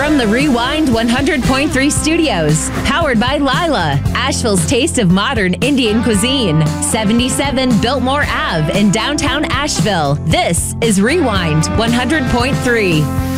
From the Rewind 100.3 studios, powered by Lila, Asheville's taste of modern Indian cuisine, 77 Biltmore Ave in downtown Asheville. This is Rewind 100.3.